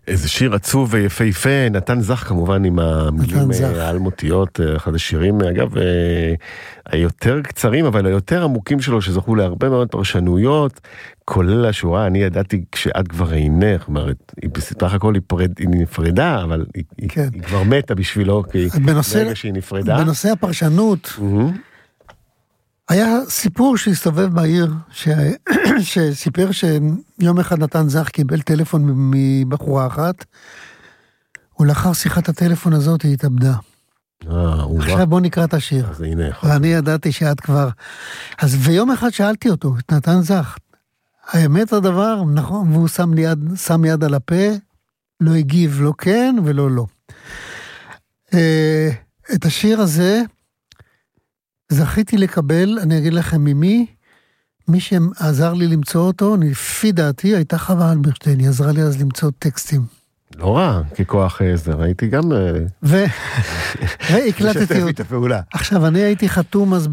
איזה שיר עצוב ויפהפה, נתן זך כמובן עם המילים האלמותיות, אחד השירים, אגב, היותר קצרים, אבל היותר עמוקים שלו, שזכו להרבה מאוד פרשנויות, כולל השורה, אני ידעתי כשאת כבר אינך, זאת אומרת, היא בסך הכל היא נפרדה, אבל היא כבר מתה בשבילו, כי ברגע שהיא נפרדה. בנושא הפרשנות, היה סיפור שהסתובב בעיר, שסיפר שיום אחד נתן זך קיבל טלפון מבחורה אחת, ולאחר שיחת הטלפון הזאת היא התאבדה. עכשיו בוא נקרא את השיר. אז הנה. ואני ידעתי שאת כבר... ויום אחד שאלתי אותו, את נתן זך, האמת הדבר, נכון, והוא שם יד על הפה, לא הגיב, לא כן ולא לא. את השיר הזה, זכיתי לקבל, אני אגיד לכם ממי, מי שעזר לי למצוא אותו, לפי דעתי, הייתה חווה אלברשטיין, היא עזרה לי אז למצוא טקסטים. לא רע, ככוח עזר, הייתי גם... והקלטתי אותו. עכשיו, אני הייתי חתום אז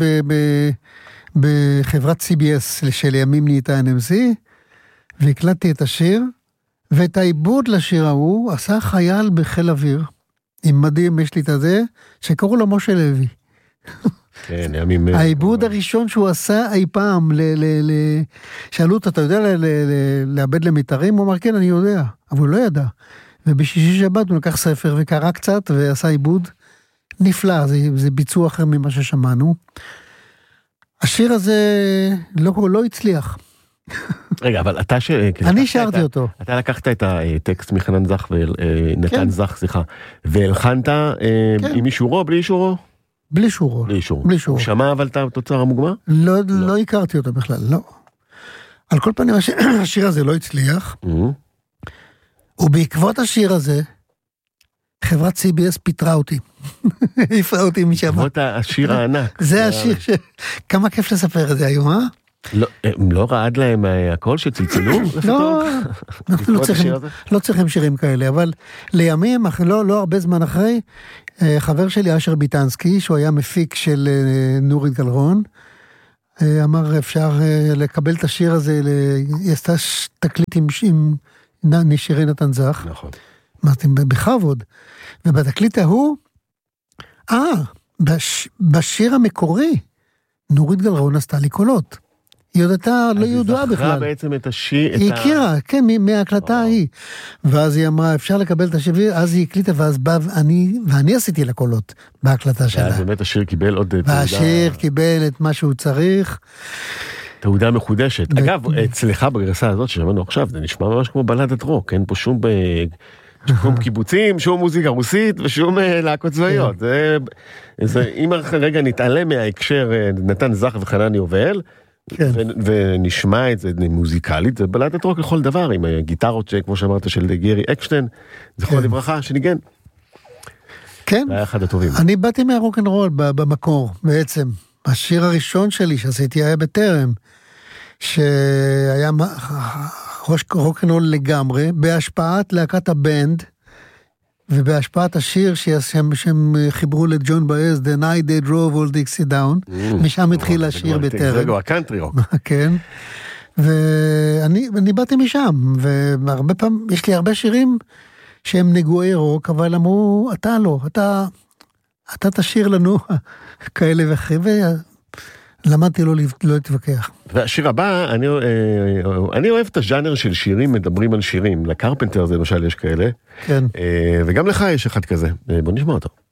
בחברת CBS, שלימים נהייתה NMC, והקלטתי את השיר, ואת העיבוד לשיר ההוא, עשה חייל בחיל אוויר, עם מדים, יש לי את זה, שקראו לו משה לוי. כן, ימים... העיבוד הראשון שהוא עשה אי פעם, שאלו אותו, אתה יודע לאבד למיתרים? הוא אמר, כן, אני יודע, אבל הוא לא ידע. ובשישי שבת הוא לקח ספר וקרא קצת, ועשה עיבוד נפלא, זה ביצוע אחר ממה ששמענו. השיר הזה לא הצליח. רגע, אבל אתה אני שרתי אותו. אתה לקחת את הטקסט מחנן זך ונתן זך, סליחה, והלחנת עם אישורו, בלי אישורו? בלי שורו. בלי אישור. הוא שמע אבל את התוצר המוגמר? לא הכרתי אותו בכלל, לא. על כל פנים, השיר הזה לא הצליח, ובעקבות השיר הזה, חברת CBS פיתרה אותי. הפרה אותי משם. בעקבות השיר הענק. זה השיר כמה כיף לספר את זה היום, אה? לא רעד להם הכל שצלצלו? לא, לא צריכים שירים כאלה, אבל לימים, לא הרבה זמן אחרי, חבר שלי אשר ביטנסקי, שהוא היה מפיק של נורית גלרון, אמר אפשר לקבל את השיר הזה, היא עשתה תקליט עם שירי נתן זך. נכון. אמרתי, בכבוד. ובתקליט ההוא, בשיר המקורי, נורית גלרון עשתה לי קולות. היא יודעתה, לא ידועה בכלל. היא זכרה בעצם את השיר, היא הכירה, כן, מההקלטה ההיא. ואז היא אמרה, אפשר לקבל את השיר, אז היא הקליטה, ואז בא, ואני עשיתי לה קולות בהקלטה שלה. ואז באמת השיר קיבל עוד תעודה. והשיר קיבל את מה שהוא צריך. תעודה מחודשת. אגב, אצלך בגרסה הזאת ששמענו עכשיו, זה נשמע ממש כמו בלדת רוק, אין פה שום קיבוצים, שום מוזיקה רוסית ושום להקות צבאיות. אם רגע נתעלם מההקשר נתן זך וחנן יובל, ונשמע את זה מוזיקלית, זה בלדת רוק לכל דבר, עם הגיטרות כמו שאמרת של גרי אקשטיין, זכרו לברכה שניגן. כן, זה היה אחד הטובים. אני באתי מהרוק'נ'רול במקור בעצם, השיר הראשון שלי שעשיתי היה בטרם, שהיה רוק'נ'רול לגמרי, בהשפעת להקת הבנד, ובהשפעת השיר שהם חיברו לג'ון באז, The Night They Drove All Dixie Down, משם התחיל השיר בטרם. זה כבר הקאנטרי רוק. כן, ואני באתי משם, והרבה פעמים, יש לי הרבה שירים שהם נגועי רוק, אבל אמרו, אתה לא, אתה תשאיר לנו כאלה ואחרים, למדתי לא להתווכח. והשיר הבא, אני אוהב את הז'אנר של שירים מדברים על שירים, לקרפנטר זה למשל יש כאלה, כן. וגם לך יש אחד כזה, בוא נשמע אותו.